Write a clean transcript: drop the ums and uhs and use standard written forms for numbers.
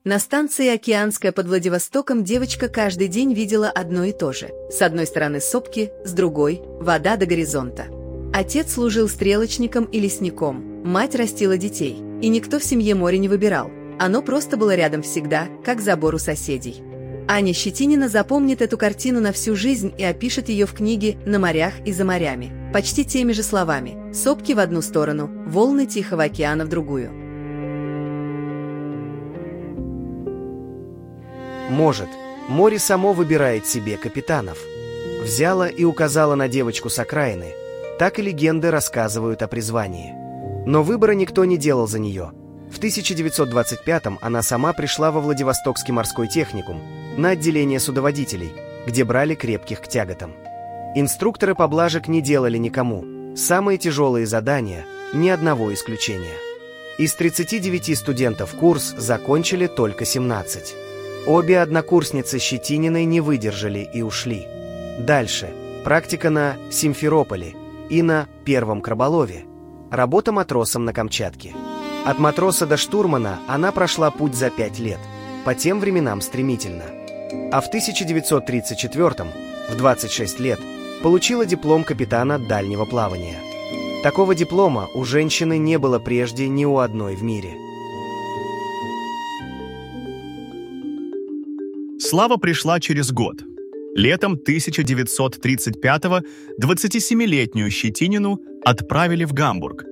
На станции Океанская под Владивостоком девочка каждый день видела одно и то же. С одной стороны сопки, с другой – вода до горизонта. Отец служил стрелочником и лесником, мать растила детей, и никто в семье море не выбирал. Оно просто было рядом всегда, как забор у соседей. Аня Щетинина запомнит эту картину на всю жизнь и опишет ее в книге «На морях и за морями», почти теми же словами: сопки в одну сторону, волны Тихого океана в другую. Может, море само выбирает себе капитанов. Взяла и указала на девочку с окраины. Так и легенды рассказывают о призвании. Но выбора никто не делал за нее. В 1925-м она сама пришла во Владивостокский морской техникум на отделение судоводителей, где брали крепких к тяготам. Инструкторы поблажек не делали никому. Самые тяжелые задания – ни одного исключения. Из 39 студентов курс закончили только 17. Обе однокурсницы Щетининой не выдержали и ушли. Дальше практика на Симферополе и на Первом Краболове. Работа матросом на Камчатке. От матроса до штурмана она прошла путь за 5 лет, по тем временам стремительно. А в 1934-м, в 26 лет, получила диплом капитана дальнего плавания. Такого диплома у женщины не было прежде ни у одной в мире. Слава пришла через год. Летом 1935-го 27-летнюю Щетинину отправили в Гамбург,